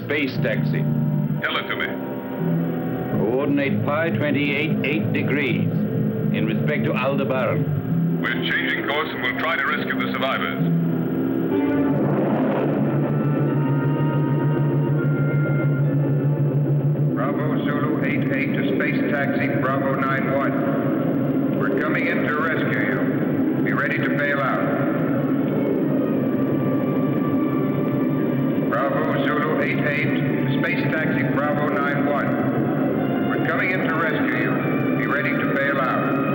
space taxi. Tell it to me. Coordinate pi 28 8 degrees in respect to Aldebaran. We're changing course and we'll try to rescue the survivors. Bravo Zulu 88 to space taxi Bravo 91. We're coming in to rescue you. Be ready to bail out. Bravo Zulu 88 to space taxi Bravo 91. We're coming in to rescue you. Be ready to bail out.